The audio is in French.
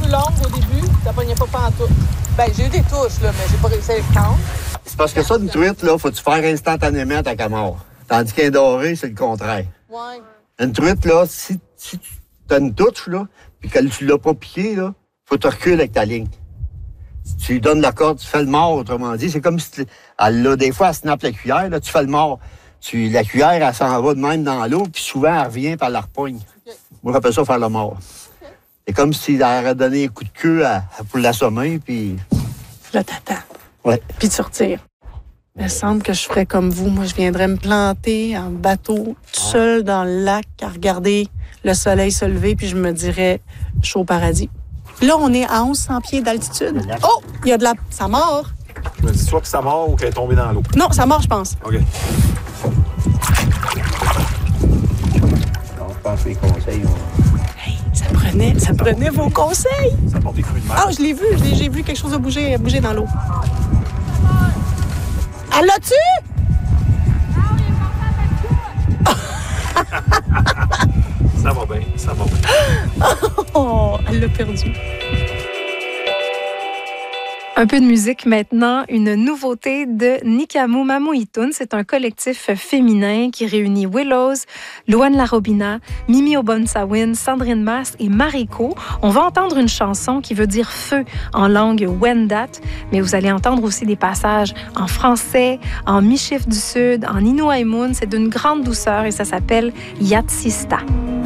plus longue au début, ça pognait pas pantoute. Ben, j'ai eu des touches, là, mais j'ai pas réussi à les prendre. C'est parce que ça, une truite, là, faut-tu faire instantanément ta camort. Tandis qu'un doré, c'est le contraire. Ouais. Une truite, là, si tu as une touche, là, puis que tu l'as pas piqué, là, faut te reculer avec ta ligne. Si tu lui donnes la corde, tu fais le mort, autrement dit. C'est comme si des fois, elle snappe la cuillère, là, tu fais le mort. La cuillère, elle s'en va de même dans l'eau, puis souvent, elle revient par la repogne. Okay. Moi, j'appelle ça faire le mort. Okay. C'est comme si elle aurait donné un coup de queue pour l'assommer, puis... Là, t'attends. Ouais. Puis tu retires. Il me semble que je ferais comme vous. Moi, je viendrais me planter en bateau, tout seul dans le lac, à regarder le soleil se lever, puis je me dirais « chaud paradis ». Là, on est à 1100 pieds d'altitude. Oh! Il y a de la... Ça mord. Je me dis soit que ça mord ou qu'elle est tombée dans l'eau. Non, ça mord, je pense. OK. Non, je pense que les conseils... Hey, ça prenait vos conseils. Ça porte des fruits de mer. Ah, je l'ai vu. J'ai vu quelque chose bouger dans l'eau. Elle l'a-tu? Non, il est porté à ta Ça va bien, ça va bien. Oh, elle l'a perdu. Un peu de musique maintenant, une nouveauté de Nikamu Mamuitun. C'est un collectif féminin qui réunit Willows, Luan Larobina, Mimi Obonsawin, Sandrine Mass et Mariko. On va entendre une chanson qui veut dire feu en langue Wendat, mais vous allez entendre aussi des passages en français, en Michif du Sud, en Inuaimun. C'est d'une grande douceur et ça s'appelle Yatsista.